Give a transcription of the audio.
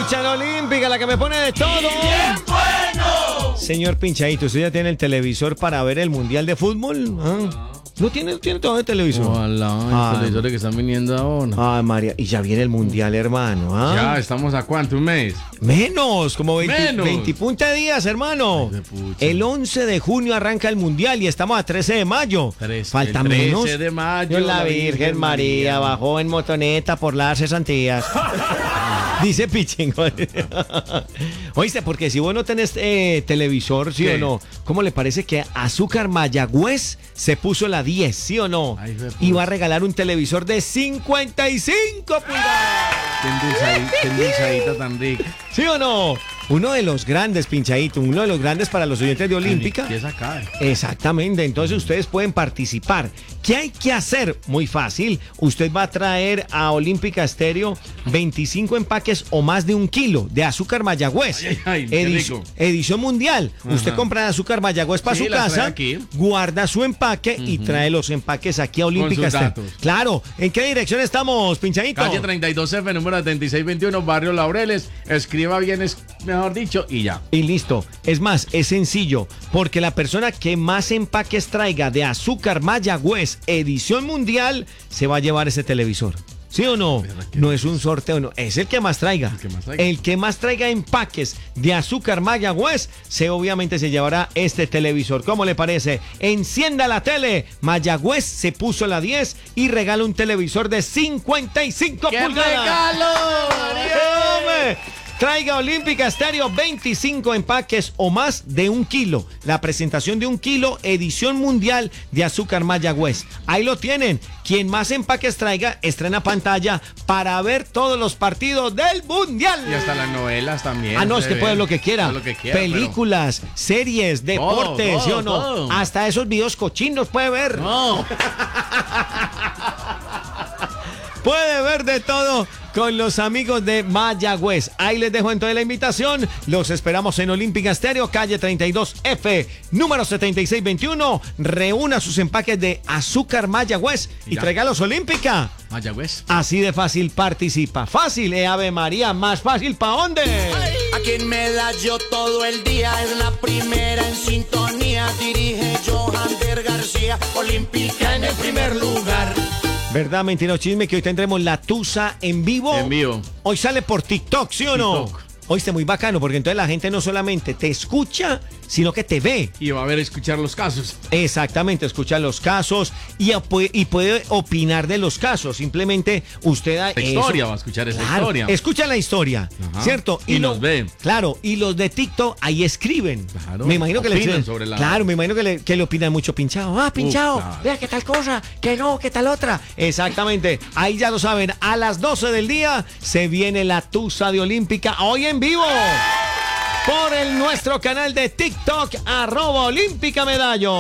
escuchan Olímpica, la que me pone de todo. ¡Bien bueno! Señor Pinchadito, ¿usted ya tiene el televisor para ver el Mundial de Fútbol? ¿Ah? ¿No tiene todo el televisor? Ojalá, los televisores que están viniendo ahora. Ay, María, y ya viene el Mundial, hermano. ¿Ah? Ya, ¿estamos a cuánto? ¿Un mes? Menos, como 20 Menos. punta días, hermano. Ay, pucha. El 11 de junio arranca el Mundial y estamos a 13 de mayo. Falta el 13 menos. de mayo. Dios la Virgen María bajó en motoneta por las cesantías. Dice Pichingo. Oíste, porque si vos no tenés televisor, ¿sí ¿Qué? o no? ¿Cómo le parece que Azúcar Mayagüez se puso la 10, sí o no? Ay, Y va a regalar un televisor de 55 pulgadas. Qué endulzadita tan rica. ¿Sí o no? Uno de los grandes, Pinchadito, uno de los grandes para los oyentes de Olímpica. ¿Qué es acá? Exactamente, entonces ustedes pueden participar. ¿Qué hay que hacer? Muy fácil. Usted va a traer a Olímpica Estéreo 25 empaques o más de 1 kilo de azúcar Mayagüez. Ay, qué rico. Edición mundial. Ajá. Usted compra azúcar Mayagüez para Sí, su las trae casa, aquí. guarda su empaque y trae los empaques aquí a Olímpica sus Estéreo. datos. Claro. ¿En qué dirección estamos, Pinchadito? Calle 32F, número 7621, Barrio Laureles. Escriba bien, mejor dicho, y ya. Y listo. Es más, es sencillo, porque la persona que más empaques traiga de azúcar Mayagüez edición mundial se va a llevar ese televisor. ¿Sí o no? No es un sorteo, no. Es el que más traiga. El que más traiga empaques de azúcar Mayagüez, obviamente se llevará este televisor. ¿Cómo le parece? Encienda la tele. Mayagüez se puso la 10 y regala un televisor de 55 ¡Qué pulgadas. regalo! ¡Hombre! Traiga Olímpica Estéreo 25 empaques o más de 1 kilo. La presentación de 1 kilo, edición mundial de azúcar Mayagüez. Ahí lo tienen. Quien más empaques traiga, estrena pantalla para ver todos los partidos del Mundial. Y hasta las novelas también. Ah, no, es que puede lo que quiera. Lo que quiera, películas, series, deportes, todo, ¿sí o no? todo. Hasta esos videos cochinos puede ver. No. Puede ver de todo con los amigos de Mayagüez. Ahí les dejo entonces la invitación. Los esperamos en Olímpica Estéreo, calle 32F, número 7621. Reúna sus empaques de azúcar Mayagüez y tráigalos Olímpica. Mayagüez. Así de fácil participa. Fácil, Ave María. Más fácil, ¿pa' dónde? Aquí en Medallo todo el día es la primera en sintonía. Dirige Johander García, Olímpica en el primer lugar. ¿Verdad, mentira o chisme? Que hoy tendremos la Tusa en vivo. En vivo. Hoy sale por TikTok, ¿sí o no? TikTok. Oíste, muy bacano, porque entonces la gente no solamente te escucha, sino que te ve. Y va a ver escuchar los casos. Exactamente, escucha los casos y puede opinar de los casos. Simplemente usted da La historia, va a escuchar esa historia. Escucha la historia, Ajá. ¿cierto? Y nos ve. Claro, y los de TikTok ahí escriben. Claro, Me imagino que le opinan escriben sobre la... Claro, me imagino que le opinan mucho Pinchado. Ah, Pinchado, claro. vea qué tal cosa, que no, qué tal otra. Exactamente, ahí ya lo saben. A las 12 del día se viene la Tusa de Olímpica hoy en vivo. Por nuestro canal de TikTok, @Olímpica Medallo.